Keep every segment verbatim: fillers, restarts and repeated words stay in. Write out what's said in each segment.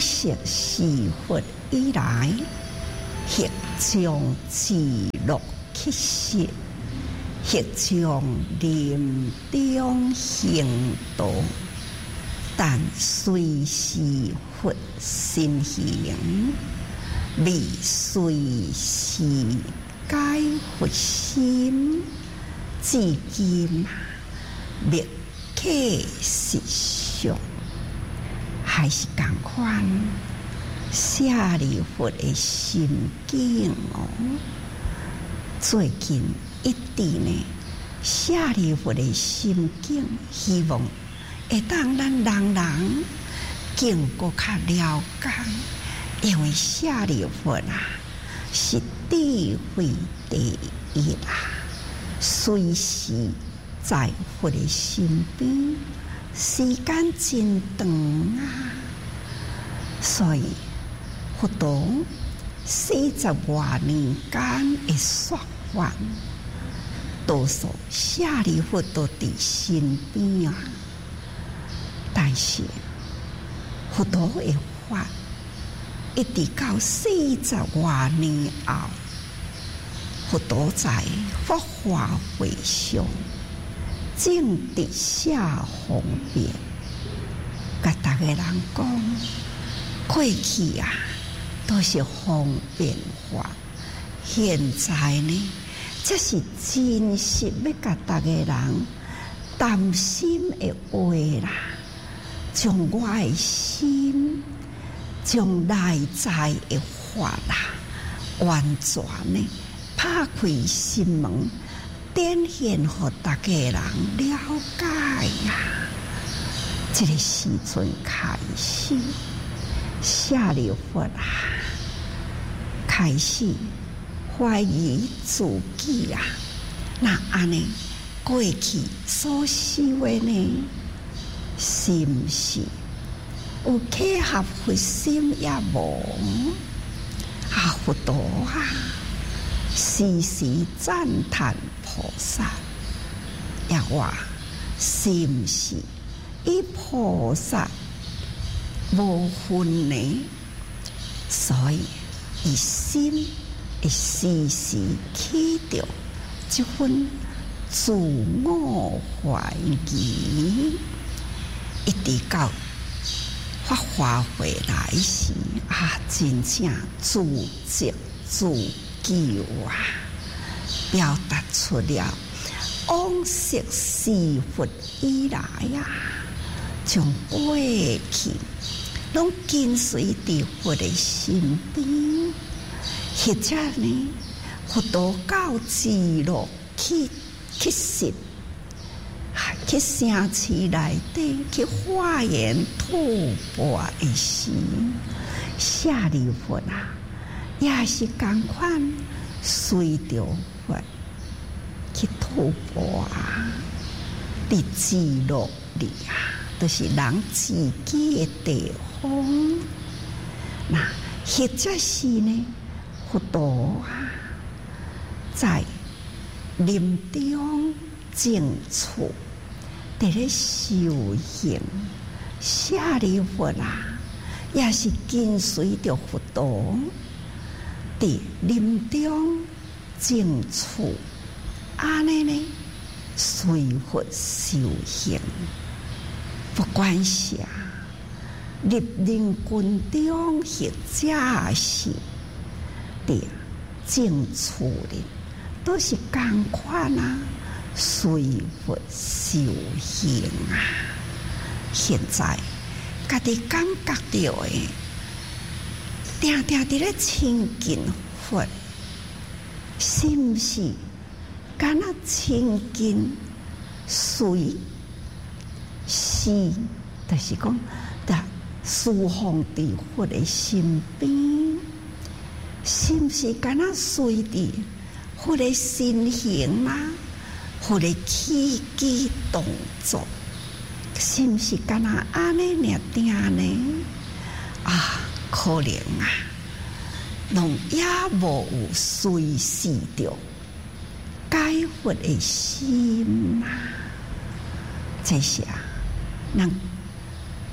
识是佛以来，或将自乐去实，或将临终行道，但随是佛心行，未随是解佛心，至今未可实相。还是同款，舍利弗的心境哦。最近一直呢，舍利弗的心境，希望会当咱人人更搁较了解，因为舍利弗啊，是智慧第一啊，随时在佛的身边。时间真长啊，所以佛陀四十多年间的说法，多数舍利弗都在身边啊。但是佛陀的法一直到四十多年后，佛陀在法华会上。正直下方便，甲大家人讲，过去啊都是方便法，现在呢，这是真实要甲大家人担心的话啦，将我的心，将内在的法啦，完全呢拍开心门。展现予大家人了解呀、啊！这个时阵开始，舍利弗啊，开始怀疑自己啊。那安尼过去所修的呢，是毋是有契合佛心也无？啊，佛陀啊！时时赞叹菩萨，也话是毋是以菩萨无分呢？所以伊心会时时起着这份自我怀疑，一直到法华会来时啊，真正自责自救啊，表达出了往昔是佛以来啊，将过去拢跟随伫佛的身边，或者呢，佛陀到自乐去去实，去城市内底去化缘吐蕃的时，舍利弗啊。也是同款，随着佛去吐蕃啊，伫自乐里啊，都、就是人自己的地方。那或者是呢，佛陀啊，在临终静处，伫咧修行，舍利弗啊，也是跟随着佛陀。伫临终静处，安尼呢，随佛修行，不管是啊，入林军中或者是伫静处里，都是同款啊，随佛修行啊。现在家己感觉到的。定定伫咧亲近佛，是毋是敢若亲近随是，就是讲，得侍奉伫佛的身边，是毋是敢若随伫佛的身形啦，佛的起居动作，是毋是敢若安尼尔定呢？啊！可能啊，拢也无有随时着解佛的心啊。这是啊，咱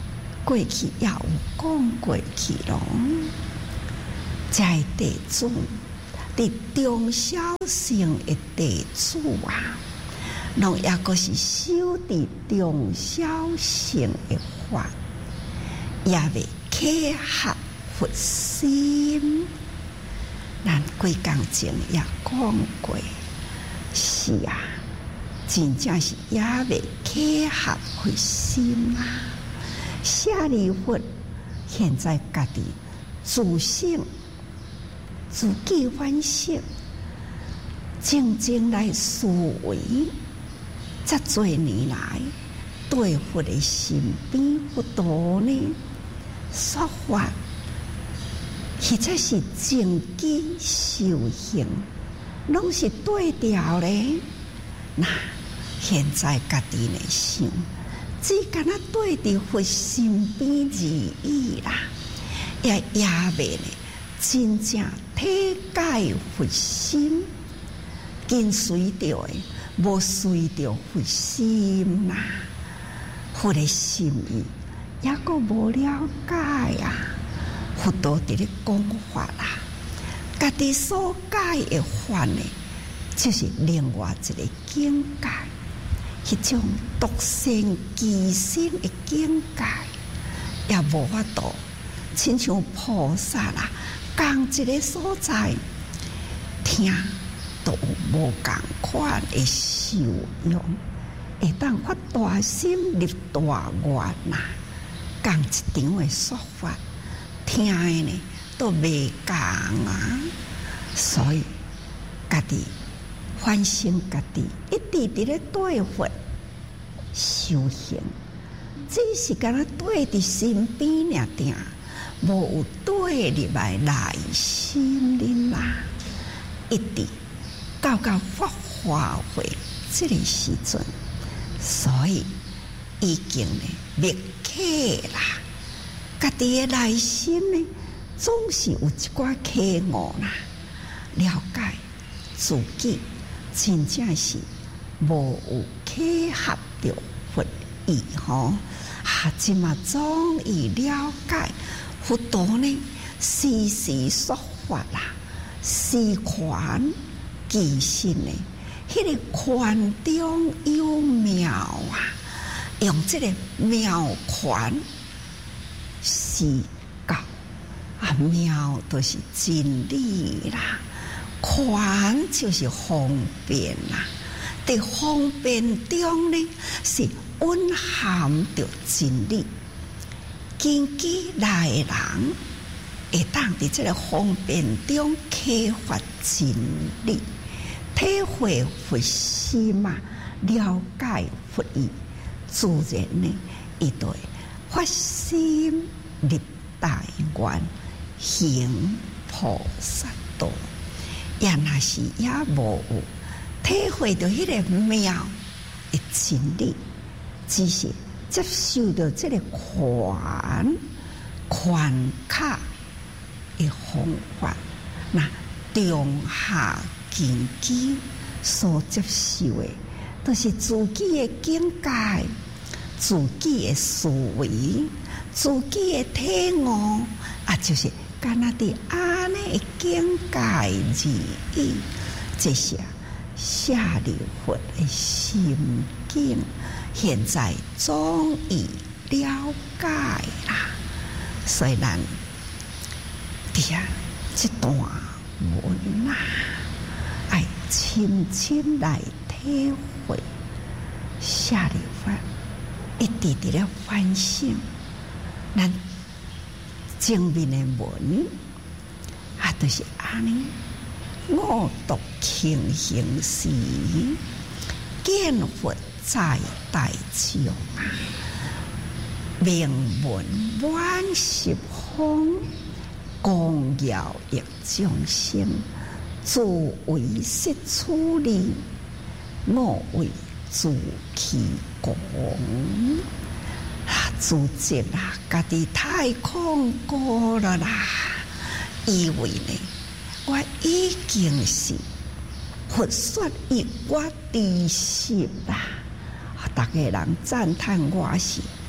过去也有讲过去咯。在地主，伫中小乘的地主啊，拢也个是修伫中小乘的法，也未契合佛心。咱几工前也讲过，是啊，真正是也未契合佛心啊。舍利弗现在家己自省。自己反省，静静来思维，这多年来对佛的身边不多呢，说法或者是正机修行，拢是对调嘞。那现在家己来想，只敢那对伫佛身边而已啦，也也未呢。真正体解佛心，跟随着的，无随着佛心啦。佛的心意也个无了解啊。佛陀伫咧讲法啦，家己所解的法呢，就是另外一个境界，迄种独善其身的境界，也无法度，亲像菩萨啦。讲一个所在，听都无共款的受用，会当发大心立大愿呐。讲一场的说法，听的呢都未共啊。所以家己反省家己，一直伫咧对佛修行，只是敢若对伫身边尔定。无有对入来内心里啦，一直到到发花会这个时阵，所以已经呢灭客啦。家己的内心呢，总是有一寡客误啦。了解自己真正是无有契合着佛意吼，啊，即嘛终于了解。佛陀呢，时时说法啦，时宽其身呢，迄、那个宽中有妙啊，用这个妙宽是教啊，妙都是真理啦，宽就是方便啦，在方便中呢，是蕴含着真理。根基来的人，会当伫这个方便中启发真理，体会佛心嘛，了解佛意，自然呢，伊就会发心立大愿，行菩萨道。也若是也无有体会到迄个妙的真理，只是。接受到这个宽宽卡的方法，那中下根基所接受的，都是自己的境界、自己的思维、自己的体悟啊，就是干那的安尼的境界而已。这些舍利弗的心境。现在终于了解啦，所以咱伫啊这段文啊，爱深深来体会舍利弗一直伫咧反省，咱前面的文啊，就是安尼五毒庆行时，见佛。在大众啊，名闻万十方，光耀益众生，自为识处理，我为自其功。啊，自责啦，家己太恐怖了啦！以为呢，我已经是佛说一我知识啦。大家人赞叹我是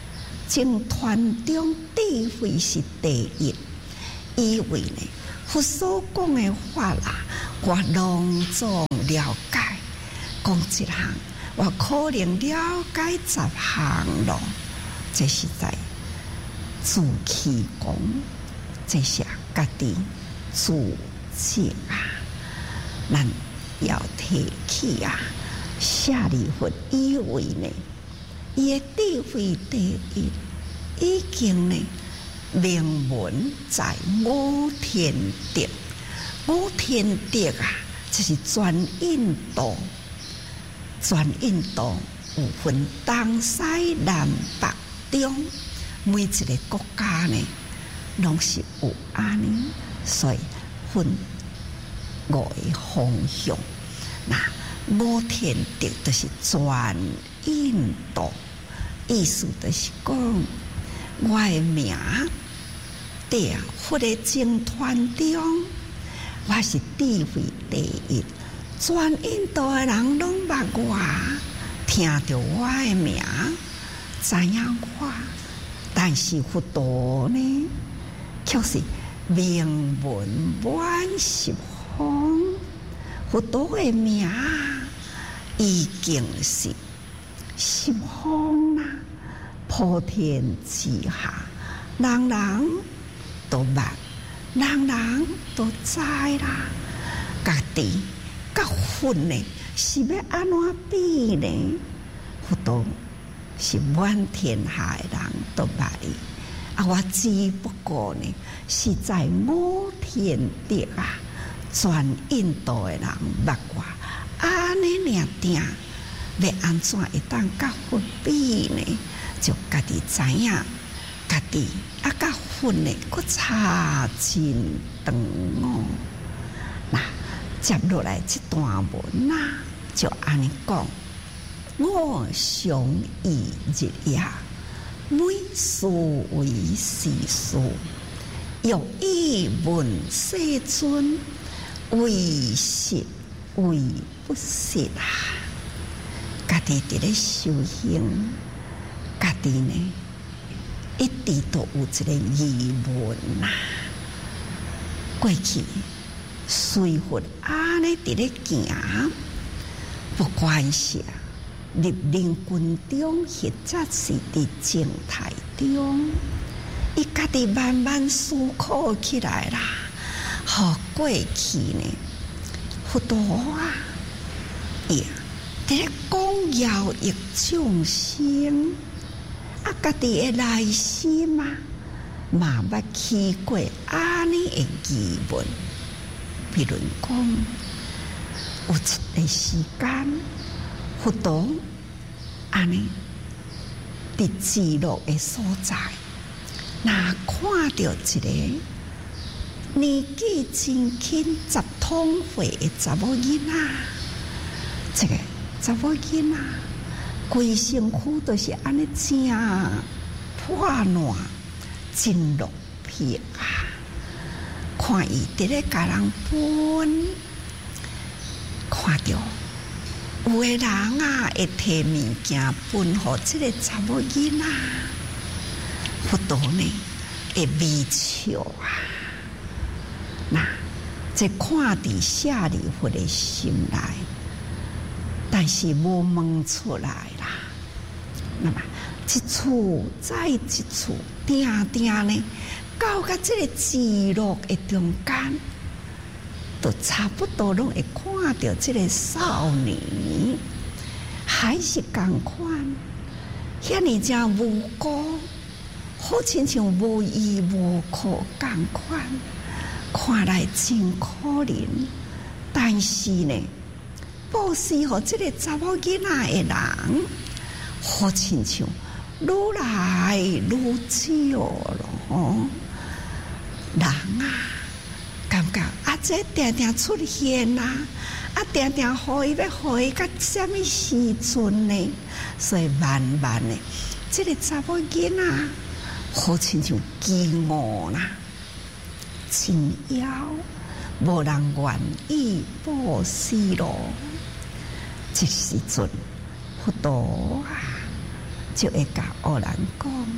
僧团中智慧是第一，以为呢，佛所讲的法啦，我隆重了解，讲一项，我可能了解十项咯。这是在自欺讲，这是家己自责啊！咱要提起啊，舍利弗以为呢，伊的智慧第一，已经呢名闻在五天竺。五天竺啊，就是全印度，全印度有分东西南北中，每一个国家呢，拢是有安尼，所以分五个方向。那五天竺就是全印度，意思就是讲，我的名在佛的僧团中，我是智慧第一，全印度的人拢捌我，听到我的名，知影我，但是佛陀呢，却是名闻满十方。佛陀的名已经是十方啦，普天之下，人人都捌，人人都知啦。家己甲佛呢，是要安怎比呢？佛陀是满天下的人都捌伊，啊，我只不过呢，是在五天竺啊，全印度的人捌我，安尼尔定，要安怎会当甲佛比呢？就家己知影，家己啊甲佛呢，佫差真长哦。那接落来这段文啊，就安尼讲。我常忆日夜，每事为是事，欲以问世尊，为实为不实啊！家己伫咧修行，家己呢一直都有一个疑问呐。过去随佛安尼伫咧行，不管是入灵群中，或者是伫静态中，伊家己慢慢思考起来啦。好，过去呢，佛陀啊，伊伫咧讲要益众生，啊，家己的内心啊，嘛捌起过安尼的疑问。比如讲，有一个时间。佛陀安尼伫极乐的所在，那看到一个年纪真轻、十通岁的查某囡仔，这个查某囡仔规身躯都是安尼正破烂、真落魄啊！看伊伫咧甲人分，看到。有的人啊，会摕物件分互这个查某囡仔，佛陀呢会微笑啊。那这看伫舍利弗的心内，但是无问出来啦。那么一处再一处，定定呢，到甲这个极乐的中间。都差不多拢会看到这个少年，还是同款，遐尼正无辜，好亲像无依无靠同款，看来真可怜。但是呢，布施互这个查某囡仔的人，好亲像愈来愈少咯。人啊！感觉啊，这定定出现啦，啊，定定互伊要互伊到什么时阵呢？所以慢慢的，这个查某囡仔好亲像饥饿啦，真枵，无人愿意布施咯。这时阵，佛陀啊，就会甲恶人讲：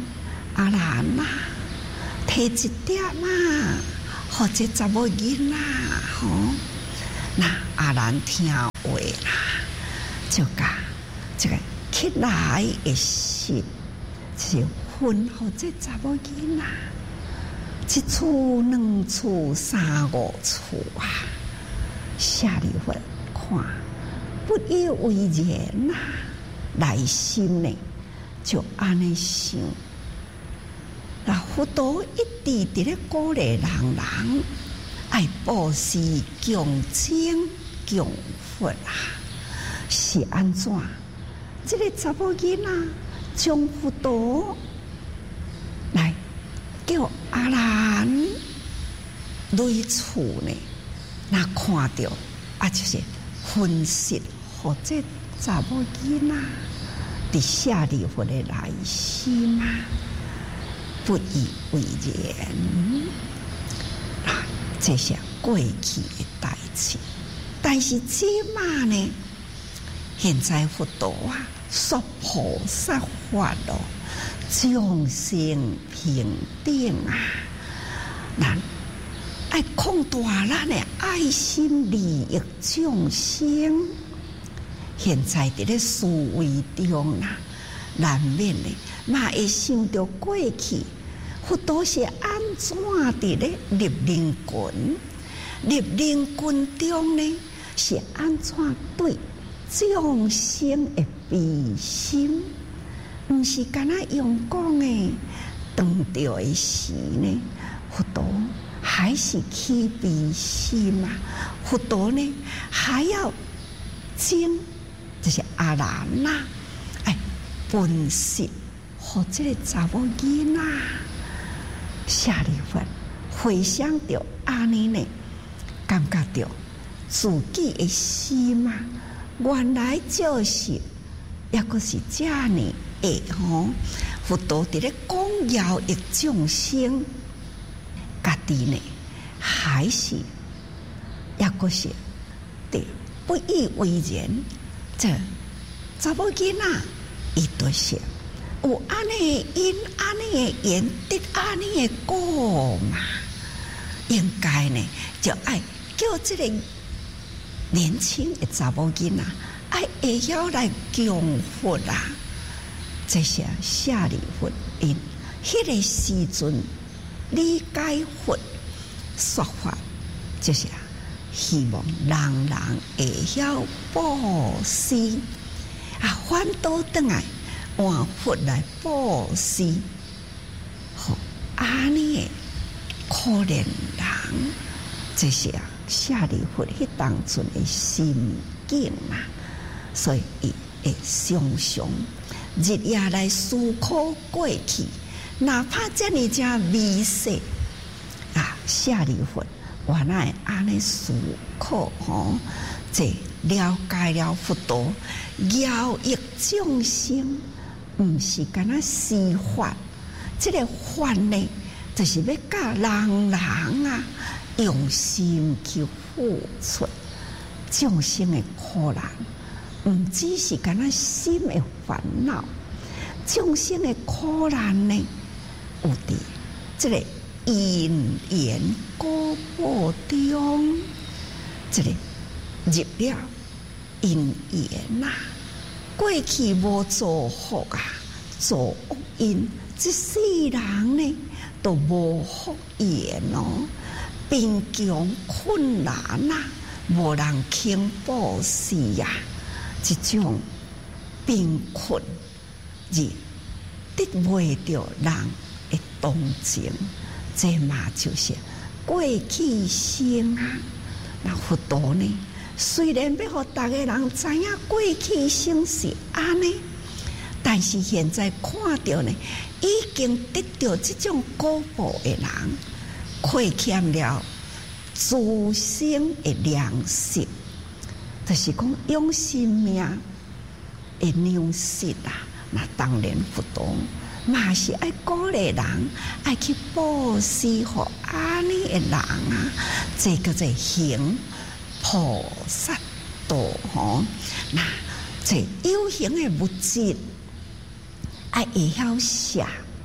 阿兰啊，摕一点啊，或者查某囡仔吼，那阿兰听话啦，就甲这个起来的时，就分互这查某囡仔，一厝两厝三五厝啊，下里会看不以为然呐、啊，内心呢就安尼想。那佛陀一直伫咧鼓励人人爱布施、强精、强佛啊，是安怎？这个查某囡仔将佛陀来叫阿兰类厝呢，那看到啊，就是分析或者查某囡仔伫舍利弗的内心啊，不以为然啊，这些过去的代志。但是即马呢，现在佛陀啊，说菩萨法咯，众生平等啊，咱爱扩大咱的爱心利益众生。现在伫咧思维中啊，难免的嘛会想到过去佛陀是安怎伫咧入灵群，入灵群中呢是安怎对众生的悲心，毋是干那用讲的当着的时呢，佛陀还是起悲心啊，佛陀呢还要精。就是阿兰呐，哎，分析和这个查某囡仔，舍利弗回想到安尼呢，感觉到自己的心啊，原来就是也个是这样的吼。佛陀伫咧讲饶益众生，家己呢还是也个是对不以为然。这查某囡仔，伊就是有安尼因安尼的缘得安尼的果嘛，应该呢就爱叫这个年轻的查某囡仔爱会晓来供佛啦。这些舍利弗因迄个时阵理解佛说法，就是希望人人会晓布施啊，反倒转来换佛来布施，好安尼的可怜人，这是啊舍利弗迄当阵的心境嘛，所以伊会常常日夜来思考过去，哪怕遮尔正微细啊，舍利弗。原来安尼思考吼，这了解了佛陀饶益众生，毋是干那施法，这个法呢，就是要教人人啊用心去付出众生的苦难，毋只是干那心的烦恼，众生的苦难呢，有伫这个。因缘果报中，这个入了因缘呐、啊，过去无做福啊，做恶因，这世人呢都无福缘哦，贫穷困难呐、啊，无人肯布施呀，这种贫困而得袂着人的同情。这嘛就是过去生啊！那佛陀呢？虽然要互大家人知影过去生是安尼，但是现在看到呢，已经得到这种果报的人，亏欠了自身的良心，就是讲用性命的良心啊！那当然佛陀。嘛是爱鼓励人，爱去布施互安尼的人啊，这个在行菩萨道吼。那这有形的物质，爱会晓写，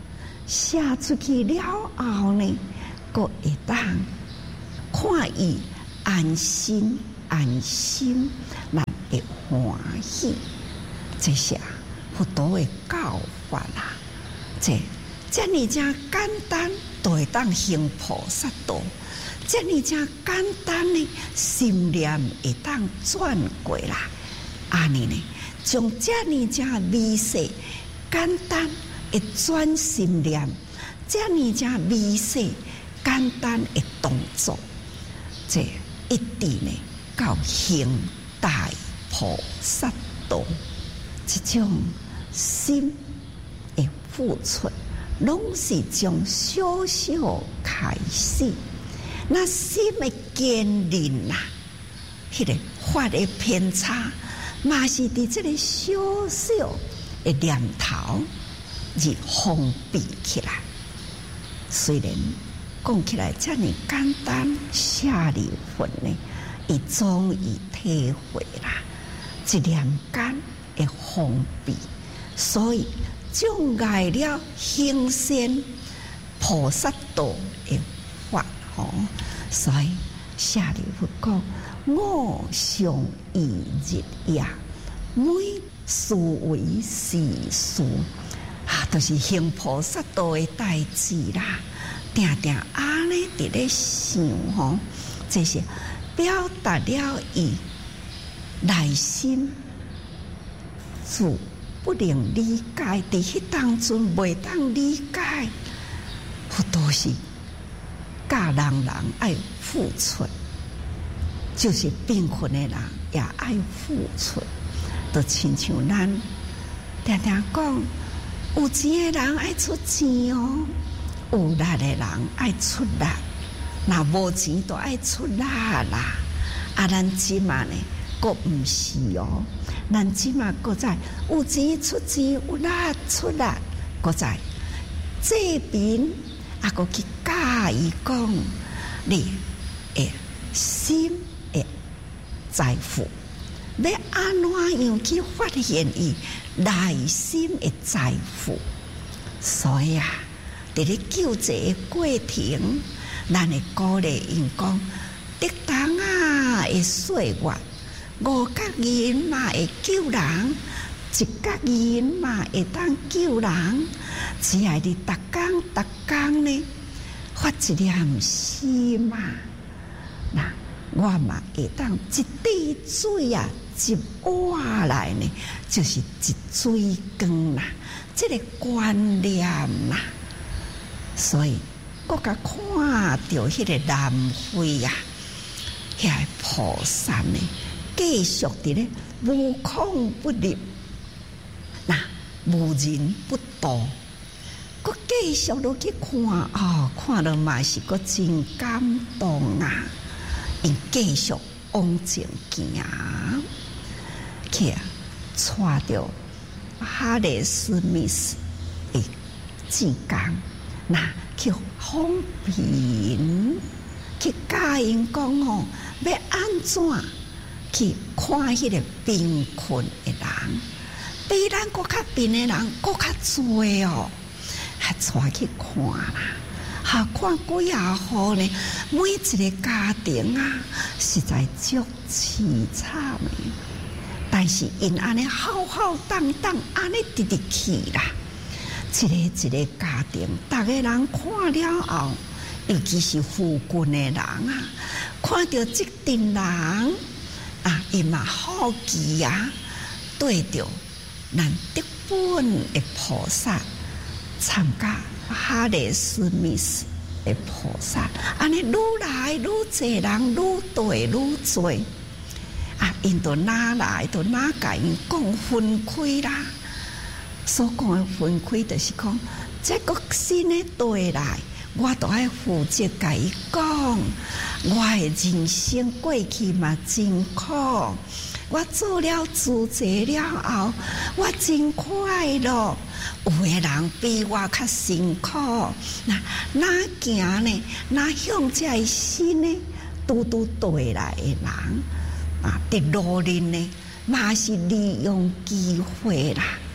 写出去了后呢，阁会当看伊安心安心，咱会欢喜。这些佛陀的教法啦，这这呢正简单，都会当行菩萨道。这呢正简单呢，心念会当转过啦。安尼呢，将这呢正微细、简单的转心念，这呢正微细、简单的动作，这一直呢到行大菩萨道。这种心的付出，拢是从小小开始。那心的坚韧啦，迄、那个法的偏差，嘛是伫这个小小的念头而封闭起来。虽然讲起来这么简单，舍利弗呢，伊终于体会啦，一念间的封闭，所以障碍了行善菩萨道的法吼。所以舍利弗讲：我上一日也，每事为是事，啊，都、就是行菩萨道的代志啦。定定安尼伫咧想吼，这些表达了伊内心自不能理解，伫迄当中袂当理解，好多是教人人爱付出，就是贫困的人也爱付出，就亲像咱定定讲，有钱的人爱出钱哦。有力的人爱出力，那无钱都爱出力啦。啊，咱即嘛呢，阁毋是哦。咱即嘛阁在有钱出钱，有力出力，阁在这边啊，阁去教伊讲，你诶心诶财富，要安怎样去发现伊内心诶财富？所以啊。伫咧救济的过程，咱会鼓励因讲，得当啊会岁月，五角银嘛会救人，一角银嘛会当救人。只要你逐工逐工呢，发一念心嘛，那我嘛会当一滴水啊，一碗来呢，就是一水缸啦，这个观念啦。所以，我甲看到迄个南非啊，遐个菩萨呢，继续伫咧无孔不入，那无人不度，我继续落去看哦，看到嘛是个真感动啊！因继续往前行，去带着哈里斯密斯的志工。那去方便，去教因讲哦，要安怎去看迄个贫困的人，比咱国较贫的人国较多哦，还带去看啦，哈看几啊户呢？每一个家庭啊，实在足凄惨的，但是因安尼浩浩荡荡，安尼直直去啦。一个一个家庭，逐个人看了后，尤其是富贵的人啊，看到这群人啊，伊嘛好奇啊，对着咱德本的菩萨参加哈里斯密斯的菩萨，安尼愈来愈侪人，愈多愈多啊，因都哪来，都哪甲因讲分开啦。所讲的分开，就是讲，这个新的对来，我都爱负责甲伊讲，我的人生过去嘛真苦，我做了自济了后，我真快乐。有的人比我较辛苦，那哪行呢？哪向这新呢？拄拄对来的人啊，伫路人呢，嘛是利用机会啦。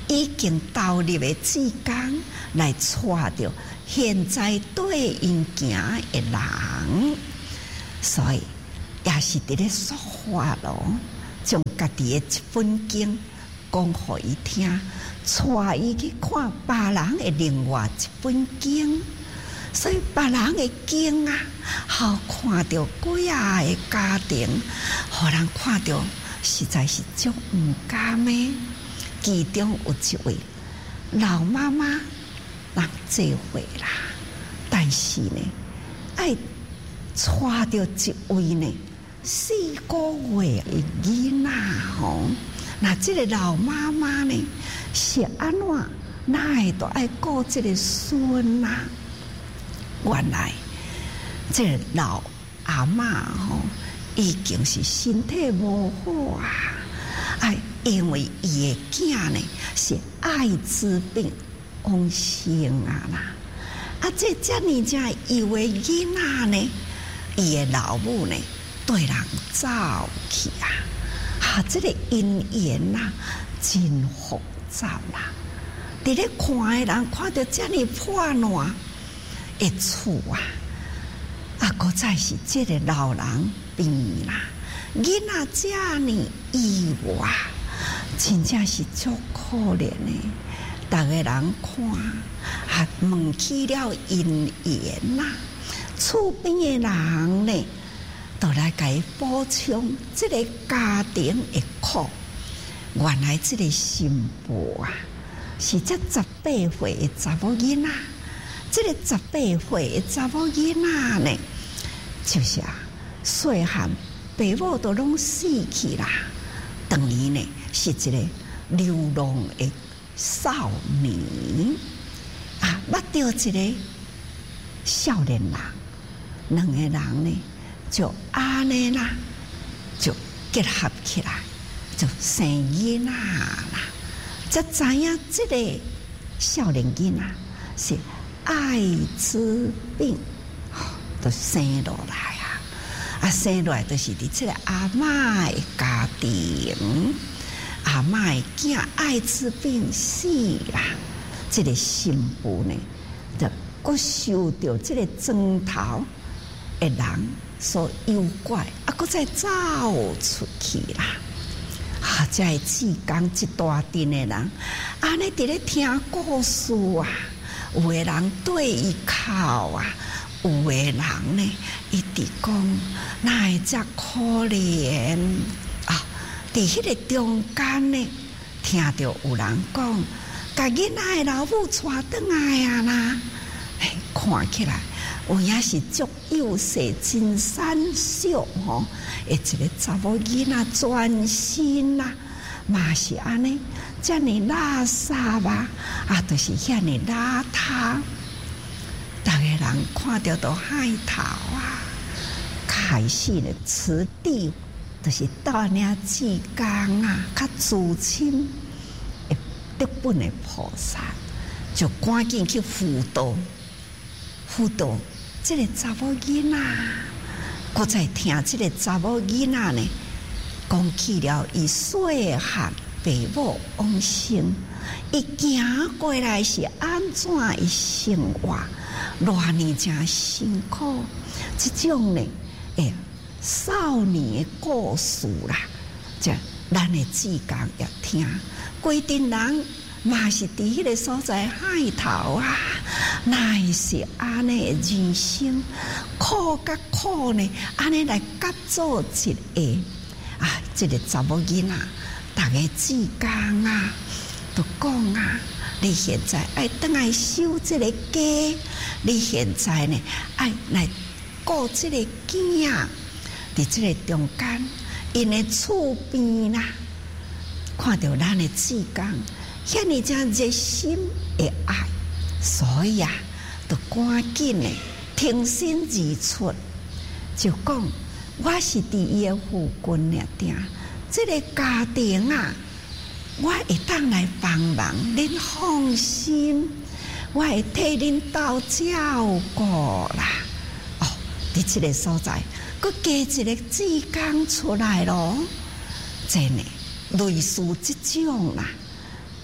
已经投入的志工来带着现在对因行的人，所以也是伫咧说法咯，将家己的一本经讲互伊听，带伊去看别人的另外一本经。所以别人的经啊，好看到几啊个家庭，互人看到实在是足唔甘的。其中有一位老妈妈，人这会啦，但是呢，爱带着一位呢四个月的囡仔吼，那这个老妈妈呢是安怎？哪会都爱顾这个孙啊？原来这个老阿嬷吼，已经是身体无好啊！哎，因为伊的囝呢是艾滋病往生啊啦！啊，这遮尔正幼的囡仔呢，伊的老母呢对人走去啊！啊，这个姻缘呐，真复杂啦！伫咧看的人看到遮尔破烂的厝啊，啊，搁再是这个老人病啦，囡仔遮尔意外，真正是足可怜的。逐个人看，啊，问起了姻缘呐，厝边的人呢，都来给伊补充这个家庭的苦。原来这个新妇啊，是这十八岁的查某囡仔。这个十八岁的查某囡仔呢，就是啊，细汉爸母都拢死去啦，等于呢是一个流浪的少年啊，捌到一个少年人，两个人呢就安尼啦，就结合起来，就生囡仔啦。才知影这个少年囡仔是艾滋病，都生落来啊！啊，生落来就是伫这个阿嬷的家庭，阿嬷的囝艾滋病死啦。这个新妇呢，就佫受到这个庄头的人所诱拐，啊，佫再走出去啦。啊，这个志工一大阵的人，安尼伫咧听故事啊。有的人对伊哭啊，有的人呢一直讲，哪会这可怜啊！伫迄个中间呢，听到有人讲，甲囡仔的老母带转来啊啦，哎，看起来有影是足幼细、真瘦小吼，一个查某囡仔全身啊，嘛是安尼。遮尔垃圾啊，啊，就是遐尔邋遢，逐个人看到都害头啊！开始呢，此地就是到领志工啊，较资深的德本的菩萨，就赶紧去辅导，辅导这个查某囡仔，搁再听这个查某囡仔呢，讲起了伊细汉。爸母往生，伊行过来是安怎的生活？偌尼真辛苦，这种呢，诶，少年的故事啦，这咱的志工要听。规定人嘛是伫迄个所在海头啊，哪会是安尼的人生苦甲苦呢？安尼来夹做一个啊，这个查某囡仔。逐个志工啊，都讲啊，你现在爱倒来收这个家，你现在呢爱来顾这个囝，伫这个中间，因的厝边啦，看到咱的志工，遐尼正热心的爱，所以啊，都赶紧的挺身而出，就讲我是伫伊的附近了定。这个家庭啊，我会当来帮忙，恁放心，我会替恁斗照顾啦。哦，伫这个所在，佮加一个志工出来咯。真的，类似这种啦，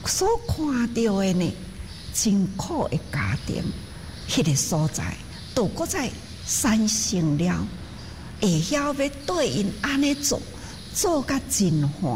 所看到的呢，真苦的家庭，迄个所在，都搁在产生了，会晓要对因安尼做，做甲真欢